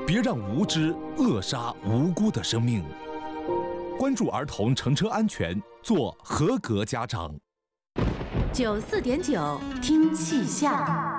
别让无知扼杀无辜的生命。关注儿童乘车安全，做合格家长。 94.9听气象。